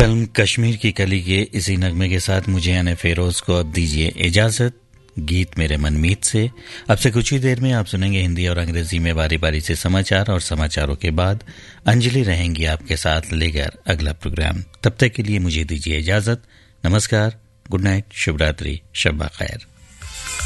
Film Kashmir की कली के इसी नगमे के साथ मुझे यानी फेरोज को अब दीजिए इजाजत। गीत मेरे मनमीत से अब से कुछ ही देर में आप सुनेंगे हिंदी और अंग्रेजी में बारी बारी से समाचार, और समाचारों के बाद अंजलि रहेंगी आपके साथ लेकर अगला प्रोग्राम। तब तक के लिए मुझे दीजिए इजाजत। नमस्कार, गुड नाइट, शुभ रात्रि, शब खैर।